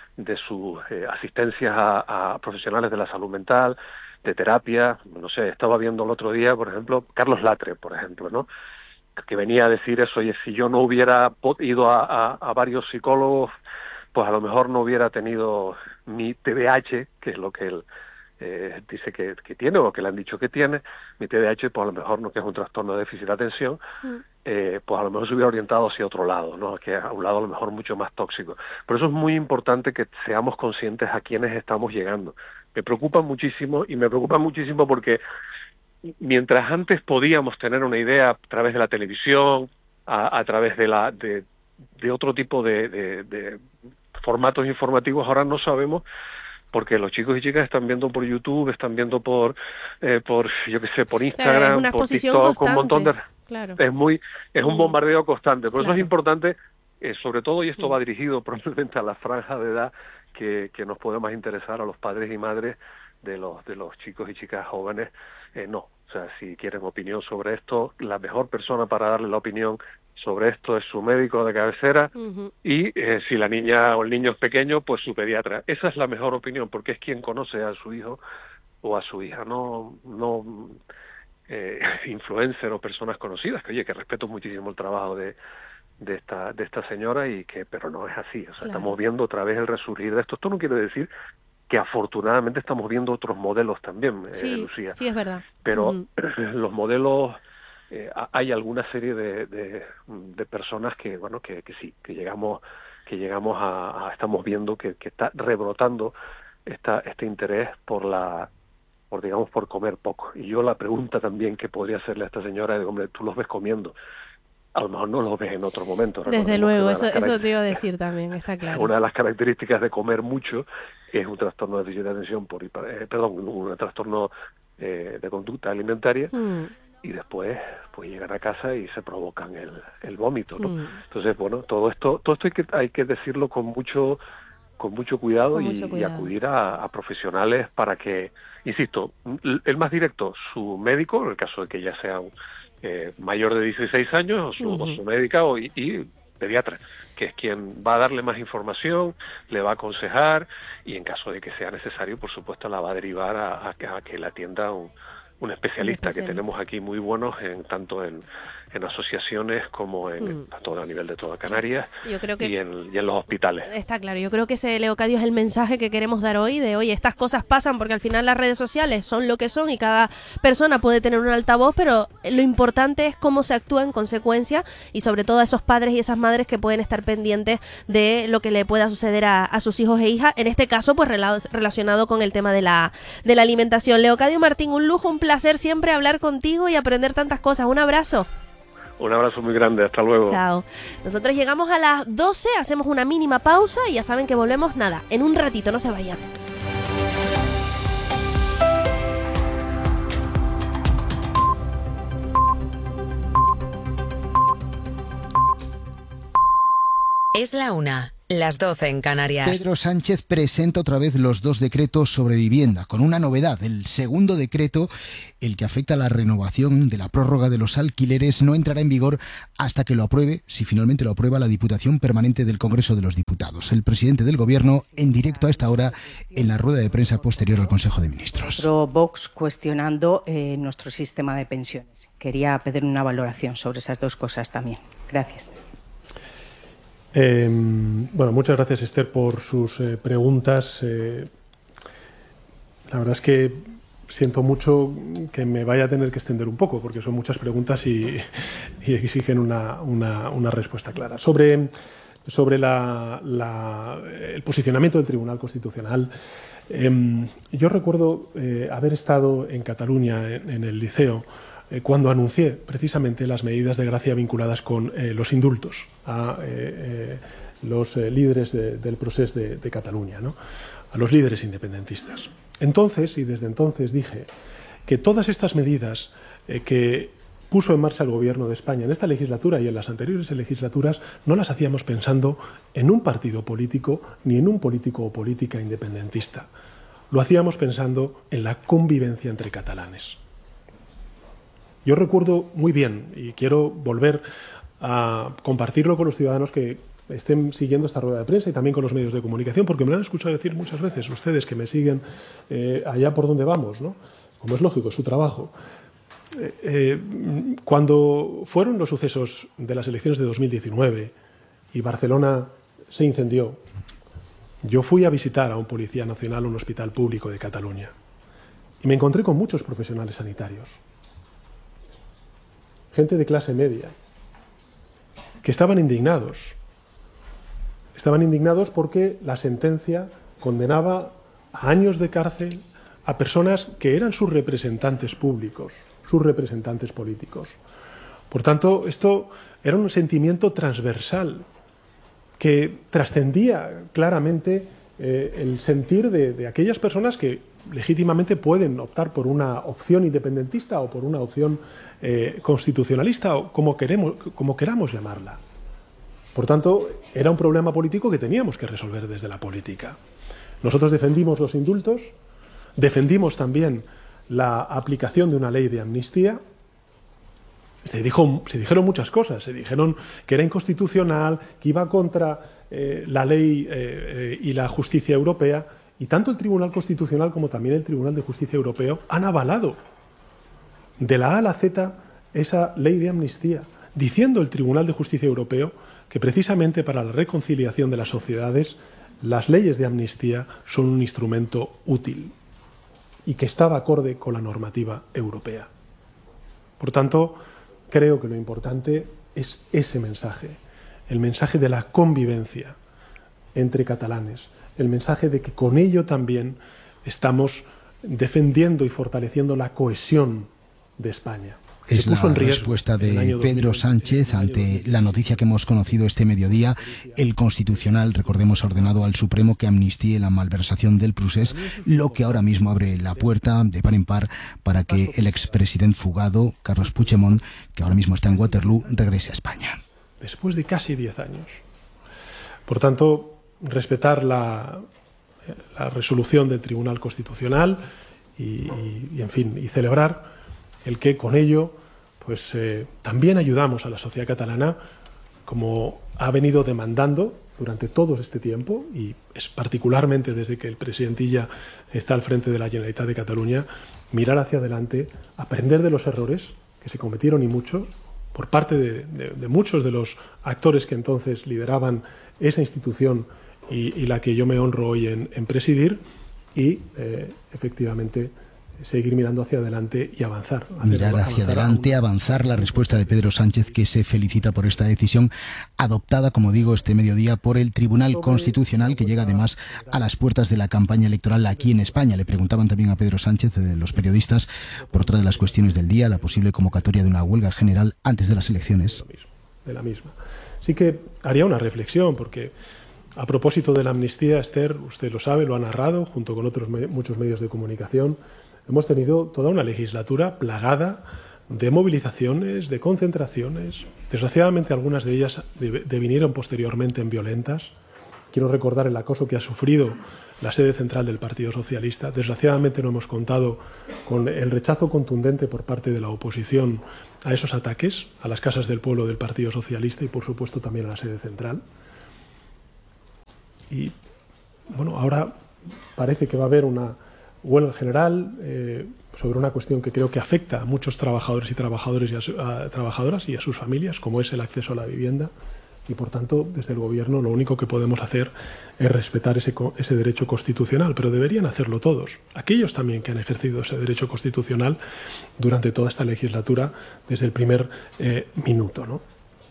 asistencias a profesionales de la salud mental, de terapia. No sé, estaba viendo el otro día, por ejemplo, Carlos Latre, por ejemplo, ¿no? Que venía a decir eso, oye, si yo no hubiera ido a varios psicólogos, pues a lo mejor no hubiera tenido mi TDAH, que es lo que él dice que tiene, o que le han dicho que tiene. Mi TDAH, pues a lo mejor, no, que es un trastorno de déficit de atención, pues a lo mejor se hubiera orientado hacia otro lado, ¿no? Que a un lado a lo mejor mucho más tóxico. Por eso es muy importante que seamos conscientes a quiénes estamos llegando. Me preocupa muchísimo, y me preocupa muchísimo porque mientras antes podíamos tener una idea a través de la televisión, a través de otro tipo de formatos informativos, ahora no sabemos, porque los chicos y chicas están viendo por YouTube, están viendo por yo qué sé, por Instagram, claro, por TikTok, con un montón de... Claro. Es un bombardeo constante. Por eso es importante, sobre todo, y esto va dirigido probablemente a la franja de edad que nos puede más interesar, a los padres y madres de los chicos y chicas jóvenes. No, o sea, si quieren opinión sobre esto, la mejor persona para darle la opinión sobre esto es su médico de cabecera, y si la niña o el niño es pequeño, pues su pediatra. Esa es la mejor opinión, porque es quien conoce a su hijo o a su hija, no influencer o personas conocidas, que oye, que respeto muchísimo el trabajo de esta señora, pero no es así. O sea, claro, estamos viendo otra vez el resurgir de esto. Esto no quiere decir que afortunadamente estamos viendo otros modelos también, sí, Lucía. Sí, es verdad. Pero los modelos, hay alguna serie de personas que, bueno, que sí, que llegamos a estamos viendo que está rebrotando este interés por comer poco. Y yo la pregunta también que podría hacerle a esta señora es, hombre, tú los ves comiendo, a lo mejor no los ves en otro momento. Desde luego, eso te iba a decir también, está claro. Una de las características de comer mucho es un trastorno de déficit de atención un trastorno de conducta alimentaria, y después pues llegan a casa y se provocan el vómito, ¿no? Entonces, bueno, todo esto hay que decirlo con mucho cuidado, y acudir a profesionales para que, insisto, el más directo, su médico, en el caso de que ya sea un mayor de 16 años, o su médica y pediatra, que es quien va a darle más información, le va a aconsejar, y en caso de que sea necesario, por supuesto, la va a derivar a que la atienda un especialista, que tenemos aquí muy buenos tanto en en asociaciones como tanto a nivel de toda Canarias yo creo que y en los hospitales. Está claro, yo creo que ese, Leocadio, es el mensaje que queremos dar hoy, de oye, estas cosas pasan porque al final las redes sociales son lo que son y cada persona puede tener un altavoz, pero lo importante es cómo se actúa en consecuencia, y sobre todo a esos padres y esas madres que pueden estar pendientes de lo que le pueda suceder a sus hijos e hijas, en este caso pues relacionado con el tema de la alimentación. Leocadio Martín, un lujo, un placer siempre hablar contigo y aprender tantas cosas. Un abrazo. Un abrazo muy grande, hasta luego. Chao. Nosotros llegamos a las 12, hacemos una mínima pausa y ya saben que volvemos, en un ratito, no se vayan. Es la 1, las 12 en Canarias. Pedro Sánchez presenta otra vez los 2 decretos sobre vivienda, con una novedad. El segundo decreto, el que afecta a la renovación de la prórroga de los alquileres, no entrará en vigor hasta que lo apruebe, si finalmente lo aprueba, la Diputación Permanente del Congreso de los Diputados. El presidente del Gobierno, en directo a esta hora, en la rueda de prensa posterior al Consejo de Ministros. Vox cuestionando nuestro sistema de pensiones. Quería pedir una valoración sobre esas 2 cosas también. Gracias. Bueno, muchas gracias, Esther, por sus preguntas. La verdad es que siento mucho que me vaya a tener que extender un poco, porque son muchas preguntas y exigen una respuesta clara. Sobre el posicionamiento del Tribunal Constitucional, yo recuerdo haber estado en Cataluña, en el Liceo, cuando anuncié precisamente las medidas de gracia vinculadas con los indultos a los líderes del procés de Cataluña, ¿no? A los líderes independentistas. Entonces, y desde entonces, dije que todas estas medidas que puso en marcha el Gobierno de España en esta legislatura y en las anteriores legislaturas no las hacíamos pensando en un partido político ni en un político o política independentista. Lo hacíamos pensando en la convivencia entre catalanes. Yo recuerdo muy bien, y quiero volver a compartirlo con los ciudadanos que estén siguiendo esta rueda de prensa y también con los medios de comunicación, porque me lo han escuchado decir muchas veces ustedes que me siguen allá por donde vamos, ¿no? Como es lógico, es su trabajo. Cuando fueron los sucesos de las elecciones de 2019 y Barcelona se incendió, yo fui a visitar a un policía nacional, un hospital público de Cataluña, y me encontré con muchos profesionales sanitarios. Gente de clase media, que estaban indignados. Estaban indignados porque la sentencia condenaba a años de cárcel a personas que eran sus representantes públicos, sus representantes políticos. Por tanto, esto era un sentimiento transversal que trascendía claramente el sentir de aquellas personas que legítimamente pueden optar por una opción independentista o por una opción constitucionalista o como queramos llamarla. Por tanto, era un problema político que teníamos que resolver desde la política. Nosotros defendimos los indultos, defendimos también la aplicación de una ley de amnistía. Se dijeron muchas cosas, se dijeron que era inconstitucional, que iba contra la ley y la justicia europea. Y tanto el Tribunal Constitucional como también el Tribunal de Justicia Europeo han avalado de la A a la Z esa ley de amnistía, diciendo el Tribunal de Justicia Europeo que precisamente para la reconciliación de las sociedades las leyes de amnistía son un instrumento útil y que estaba acorde con la normativa europea. Por tanto, creo que lo importante es ese mensaje, el mensaje de la convivencia entre catalanes, el mensaje de que con ello también estamos defendiendo y fortaleciendo la cohesión de España. Es la respuesta de Pedro Sánchez ante la noticia que hemos conocido este mediodía. El Constitucional, recordemos, ha ordenado al Supremo que amnistíe la malversación del procés, lo que ahora mismo abre la puerta de par en par para que el expresidente fugado, Carles Puigdemont, que ahora mismo está en Waterloo, regrese a España. Después de casi 10 años. Por tanto, respetar la resolución del Tribunal Constitucional y en fin, y celebrar el que con ello pues también ayudamos a la sociedad catalana, como ha venido demandando durante todo este tiempo, y es particularmente desde que el presidente Illa está al frente de la Generalitat de Cataluña, mirar hacia adelante, aprender de los errores que se cometieron y mucho, por parte de muchos de los actores que entonces lideraban esa institución y la que yo me honro hoy en presidir, y efectivamente seguir mirando hacia adelante y avanzar. Mirar hacia adelante, avanzar. La respuesta de Pedro Sánchez, que se felicita por esta decisión adoptada, como digo, este mediodía por el Tribunal Constitucional, que llega además a las puertas de la campaña electoral aquí en España. Le preguntaban también a Pedro Sánchez, los periodistas, por otra de las cuestiones del día, la posible convocatoria de una huelga general antes de las elecciones. De la misma. Sí que haría una reflexión, porque a propósito de la amnistía, Esther, usted lo sabe, lo ha narrado, junto con otros muchos medios de comunicación. Hemos tenido toda una legislatura plagada de movilizaciones, de concentraciones. Desgraciadamente algunas de ellas devinieron posteriormente en violentas. Quiero recordar el acoso que ha sufrido la sede central del Partido Socialista. Desgraciadamente no hemos contado con el rechazo contundente por parte de la oposición a esos ataques, a las casas del pueblo del Partido Socialista y por supuesto también a la sede central. Y bueno, ahora parece que va a haber una huelga general sobre una cuestión que creo que afecta a muchos trabajadores y trabajadoras y a sus familias, como es el acceso a la vivienda, y por tanto desde el Gobierno lo único que podemos hacer es respetar ese derecho constitucional, pero deberían hacerlo todos, aquellos también que han ejercido ese derecho constitucional durante toda esta legislatura desde el primer minuto, ¿no?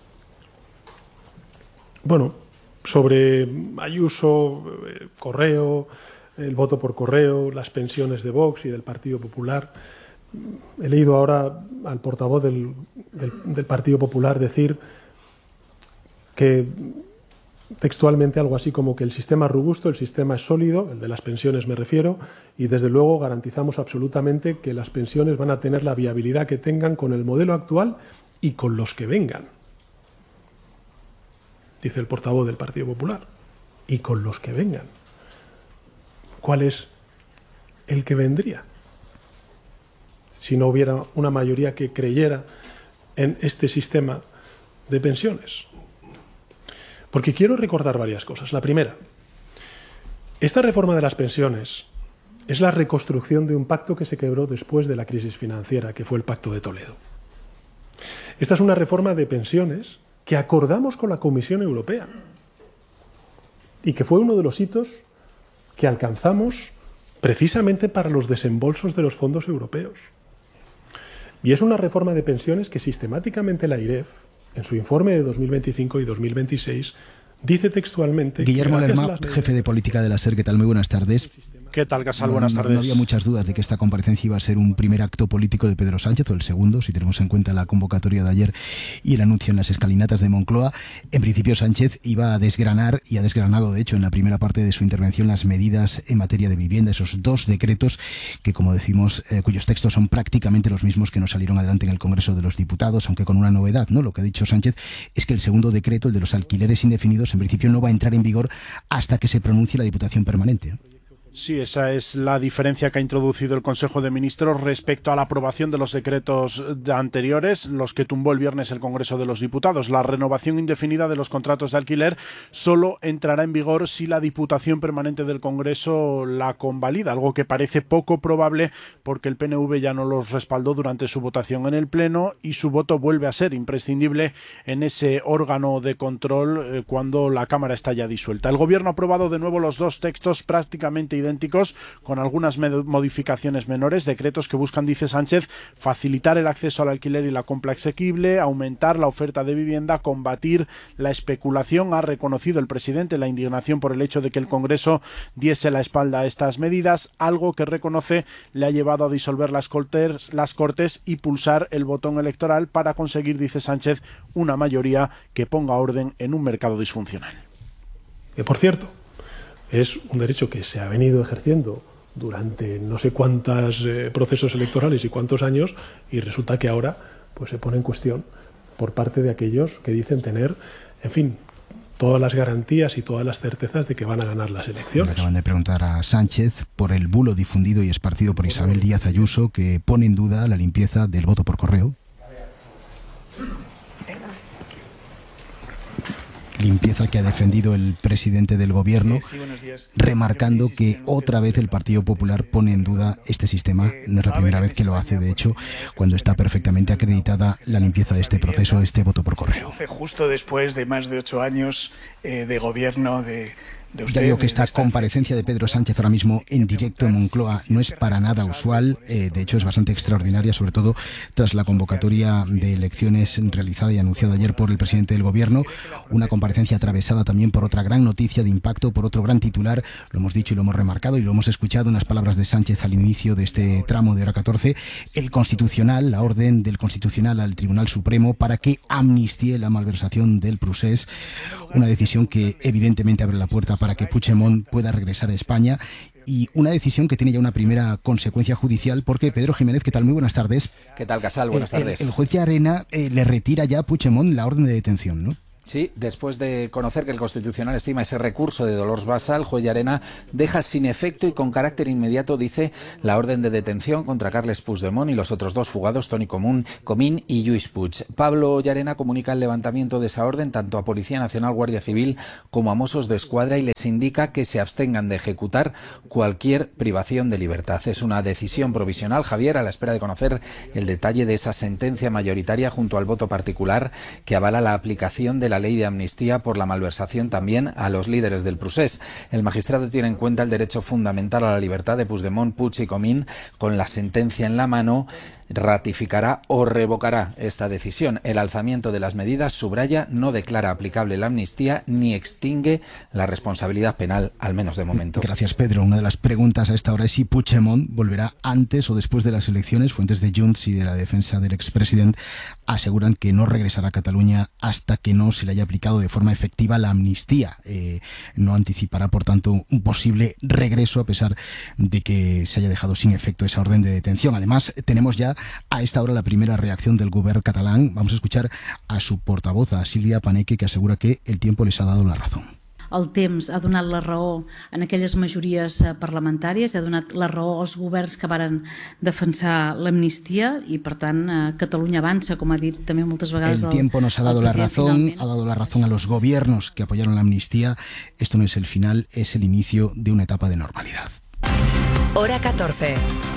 Bueno, sobre Ayuso, Correo, el voto por correo, las pensiones de Vox y del Partido Popular. He leído ahora al portavoz del Partido Popular decir que textualmente algo así como que el sistema es robusto, el sistema es sólido, el de las pensiones me refiero, y desde luego garantizamos absolutamente que las pensiones van a tener la viabilidad que tengan con el modelo actual y con los que vengan. Dice el portavoz del Partido Popular, y con los que vengan. ¿Cuál es el que vendría? Si no hubiera una mayoría que creyera en este sistema de pensiones. Porque quiero recordar varias cosas. La primera, esta reforma de las pensiones es la reconstrucción de un pacto que se quebró después de la crisis financiera, que fue el Pacto de Toledo. Esta es una reforma de pensiones que acordamos con la Comisión Europea y que fue uno de los hitos que alcanzamos precisamente para los desembolsos de los fondos europeos. Y es una reforma de pensiones que sistemáticamente la AIREF, en su informe de 2025 y 2026, dice textualmente... Guillermo Lerma, jefe de política de la SER, ¿qué tal? Muy buenas tardes. ¿Qué tal, Casal? Buenas tardes. No había muchas dudas de que esta comparecencia iba a ser un primer acto político de Pedro Sánchez, o el segundo, si tenemos en cuenta la convocatoria de ayer y el anuncio en las escalinatas de Moncloa. En principio, Sánchez iba a desgranar, y ha desgranado, de hecho, en la primera parte de su intervención, las medidas en materia de vivienda, esos dos decretos que, como decimos, cuyos textos son prácticamente los mismos que nos salieron adelante en el Congreso de los Diputados, aunque con una novedad, ¿no? Lo que ha dicho Sánchez es que el segundo decreto, el de los alquileres indefinidos, en principio no va a entrar en vigor hasta que se pronuncie la Diputación Permanente. Sí, esa es la diferencia que ha introducido el Consejo de Ministros respecto a la aprobación de los decretos anteriores, los que tumbó el viernes el Congreso de los Diputados. La renovación indefinida de los contratos de alquiler solo entrará en vigor si la Diputación Permanente del Congreso la convalida, algo que parece poco probable porque el PNV ya no los respaldó durante su votación en el Pleno y su voto vuelve a ser imprescindible en ese órgano de control cuando la Cámara está ya disuelta. El Gobierno ha aprobado de nuevo los dos textos prácticamente idénticos, con algunas modificaciones menores, decretos que buscan, dice Sánchez, facilitar el acceso al alquiler y la compra asequible, aumentar la oferta de vivienda, combatir la especulación. Ha reconocido el presidente la indignación por el hecho de que el Congreso diese la espalda a estas medidas, algo que reconoce le ha llevado a disolver las Cortes y pulsar el botón electoral para conseguir, dice Sánchez, una mayoría que ponga orden en un mercado disfuncional. Que, por cierto, es un derecho que se ha venido ejerciendo durante no sé cuántos procesos electorales y cuántos años, y resulta que ahora pues se pone en cuestión por parte de aquellos que dicen tener, en fin, todas las garantías y todas las certezas de que van a ganar las elecciones. Le acaban de preguntar a Sánchez por el bulo difundido y esparcido por Isabel Díaz Ayuso, que pone en duda la limpieza del voto por correo. limpieza que ha defendido el presidente del gobierno, remarcando que otra vez el Partido Popular pone en duda este sistema. No es la primera vez que lo hace, de hecho, cuando está perfectamente acreditada la limpieza de este proceso, este voto por correo. Justo después de más de 8 años de gobierno de Ya digo que esta comparecencia de Pedro Sánchez ahora mismo en directo en Moncloa no es para nada usual, de hecho es bastante extraordinaria, sobre todo tras la convocatoria de elecciones realizada y anunciada ayer por el presidente del gobierno, una comparecencia atravesada también por otra gran noticia de impacto, por otro gran titular, lo hemos dicho y lo hemos remarcado y lo hemos escuchado, unas palabras de Sánchez al inicio de este tramo de hora 14, el Constitucional, la orden del Constitucional al Tribunal Supremo para que amnistíe la malversación del Procés, una decisión que evidentemente abre la puerta para que Puigdemont pueda regresar a España y una decisión que tiene ya una primera consecuencia judicial porque Pedro Jiménez, ¿qué tal? Muy buenas tardes. ¿Qué tal, Casal? Buenas tardes. El juez Llarena le retira ya a Puigdemont la orden de detención, ¿no? Sí, después de conocer que el Constitucional estima ese recurso de Dolors Bassa, el juez Llarena deja sin efecto y con carácter inmediato, dice, la orden de detención contra Carles Puigdemont y los otros 2 fugados, Toni Comín y Lluís Puig. Pablo Llarena comunica el levantamiento de esa orden tanto a Policía Nacional, Guardia Civil como a Mossos de Escuadra y les indica que se abstengan de ejecutar cualquier privación de libertad. Es una decisión provisional, Javier, a la espera de conocer el detalle de esa sentencia mayoritaria junto al voto particular que avala la aplicación de la ley de amnistía por la malversación también a los líderes del Procés. El magistrado tiene en cuenta el derecho fundamental a la libertad de Puigdemont, Puig y Comín. Con la sentencia en la mano, ratificará o revocará esta decisión. El alzamiento de las medidas, subraya, no declara aplicable la amnistía ni extingue la responsabilidad penal, al menos de momento. Gracias, Pedro. Una de las preguntas a esta hora es si Puigdemont volverá antes o después de las elecciones. Fuentes de Junts y de la defensa del expresidente aseguran que no regresará a Cataluña hasta que no se le haya aplicado de forma efectiva la amnistía. No anticipará, por tanto, un posible regreso a pesar de que se haya dejado sin efecto esa orden de detención. Además, tenemos ya a esta hora la primera reacción del govern catalán. Vamos a escuchar a su portavoz, a Sílvia Paneque, que asegura que el tiempo les ha dado la razón. El temps ha donat la raó en aquelles majories parlamentàries, ha donat la raó als governs que varen defensar l'amnistia i, per tant, Catalunya avança, com ha dit també moltes vegades el tiempo nos ha dado la razón, ha dado la razón a los gobiernos que apoyaron la amnistía. Esto no es el final, es el inicio de una etapa de normalidad. Hora 14.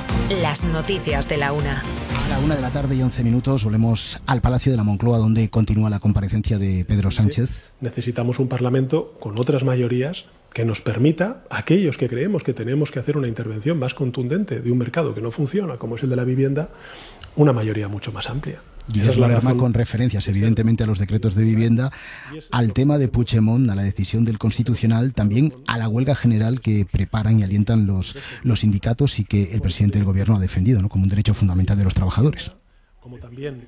Las noticias de la una. A la 1 de la tarde y 11 minutos volvemos al Palacio de la Moncloa, donde continúa la comparecencia de Pedro Sánchez. Necesitamos un Parlamento con otras mayorías que nos permita, a aquellos que creemos que tenemos que hacer una intervención más contundente de un mercado que no funciona, como es el de la vivienda, una mayoría mucho más amplia. Guillermo Lerma, con referencias evidentemente a los decretos de vivienda, al tema de Puigdemont, a la decisión del Constitucional, también a la huelga general que preparan y alientan los sindicatos y que el presidente del gobierno ha defendido, ¿no?, como un derecho fundamental de los trabajadores. Como también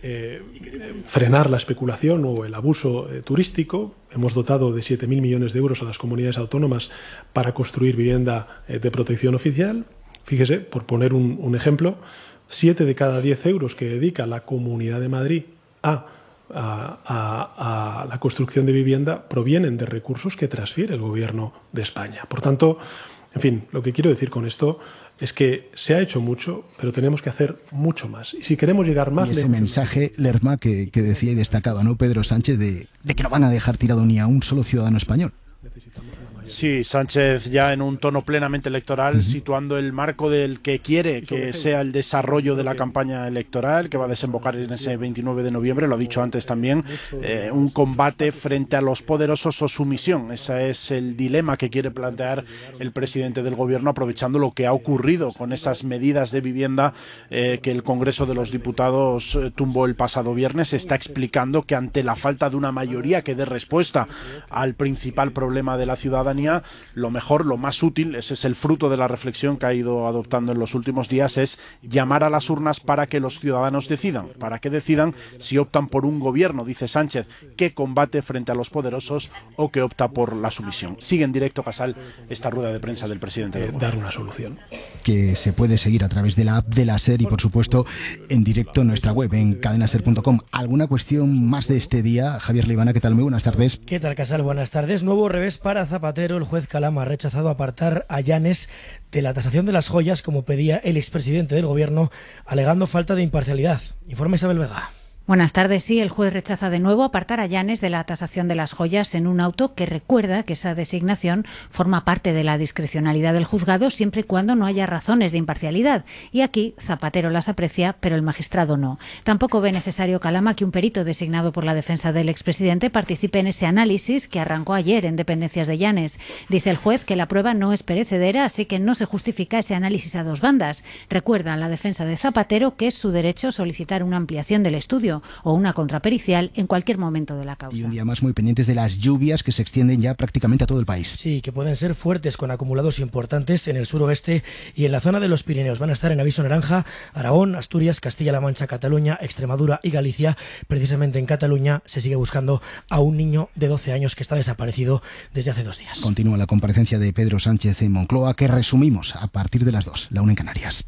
frenar la especulación o el abuso turístico. Hemos dotado de 7.000 millones de euros a las comunidades autónomas para construir vivienda de protección oficial. Fíjese, por poner un ejemplo, 7 de cada 10 euros que dedica la Comunidad de Madrid a la construcción de vivienda provienen de recursos que transfiere el Gobierno de España. Por tanto, en fin, lo que quiero decir con esto es que se ha hecho mucho, pero tenemos que hacer mucho más. Y si queremos llegar más lejos... Ese mensaje, Lerma, que decía y destacaba, ¿no?, Pedro Sánchez, de que no van a dejar tirado ni a un solo ciudadano español. Sí, Sánchez ya en un tono plenamente electoral, situando el marco del que quiere que sea el desarrollo de la campaña electoral, que va a desembocar en ese 29 de noviembre, lo ha dicho antes también, un combate frente a los poderosos o sumisión. Ese es el dilema que quiere plantear el presidente del gobierno, aprovechando lo que ha ocurrido con esas medidas de vivienda que el Congreso de los Diputados tumbó el pasado viernes. Está explicando que ante la falta de una mayoría que dé respuesta al principal problema de la ciudadanía, lo mejor, lo más útil, ese es el fruto de la reflexión que ha ido adoptando en los últimos días, es llamar a las urnas para que los ciudadanos decidan, para que decidan si optan por un gobierno, dice Sánchez, que combate frente a los poderosos o que opta por la sumisión. Sigue en directo, Casal, esta rueda de prensa del presidente del gobierno. Dar una solución. Que se puede seguir a través de la app de la SER y, por supuesto, en directo en nuestra web, en cadenaser.com. ¿Alguna cuestión más de este día? Javier Leibana, ¿qué tal? Muy buenas tardes. ¿Qué tal, Casal? Buenas tardes. Nuevo revés para Zapatero. El juez Calama ha rechazado apartar a Llanes de la tasación de las joyas, como pedía el expresidente del gobierno, alegando falta de imparcialidad. Informa Isabel Vega. Buenas tardes. Sí, el juez rechaza de nuevo apartar a Llanes de la tasación de las joyas en un auto que recuerda que esa designación forma parte de la discrecionalidad del juzgado siempre y cuando no haya razones de imparcialidad. Y aquí Zapatero las aprecia, pero el magistrado no. Tampoco ve necesario Calama que un perito designado por la defensa del expresidente participe en ese análisis que arrancó ayer en dependencias de Llanes. Dice el juez que la prueba no es perecedera, así que no se justifica ese análisis a dos bandas. Recuerda a la defensa de Zapatero que es su derecho solicitar una ampliación del estudio o una contrapericial en cualquier momento de la causa. Y un día más muy pendientes de las lluvias que se extienden ya prácticamente a todo el país. Sí, que pueden ser fuertes con acumulados importantes en el suroeste y en la zona de los Pirineos. Van a estar en aviso naranja Aragón, Asturias, Castilla-La Mancha, Cataluña, Extremadura y Galicia. Precisamente en Cataluña se sigue buscando a un niño de 12 años que está desaparecido desde hace 2 días. Continúa la comparecencia de Pedro Sánchez en Moncloa, que resumimos a partir de las 2, la 1 en Canarias.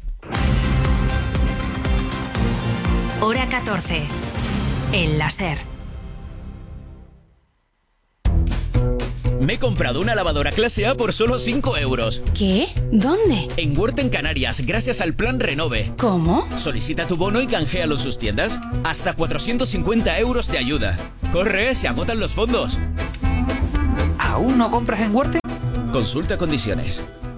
Hora 14. El láser. Me he comprado una lavadora clase A por solo 5 euros. ¿Qué? ¿Dónde? En Word en Canarias, gracias al plan Renove. ¿Cómo? Solicita tu bono y canjealo en sus tiendas. Hasta 450 euros de ayuda. ¡Corre! ¡Se agotan los fondos! ¿Aún no compras en Word? Consulta condiciones.